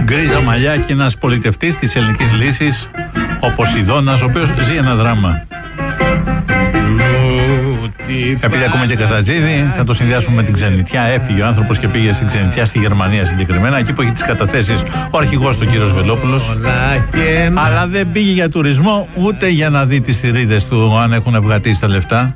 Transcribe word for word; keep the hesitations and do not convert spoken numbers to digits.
γκρίζα μαλλιά και ένας πολιτευτής της ελληνικής λύσης, ο Ποσειδώνας, ο οποίος ζει ένα δράμα. Επειδή ακούμε και Καζατζίδη, θα το συνδυάσουμε με την ξενιτιά. Έφυγε ο άνθρωπος και πήγε στην ξενιτιά στη Γερμανία συγκεκριμένα, εκεί που έχει τις καταθέσεις ο αρχηγός του κύριος Βελόπουλος. Αλλά δεν πήγε για τουρισμό, ούτε για να δει τις θηρίδες του αν έχουν ευγατήσει τα λεφτά.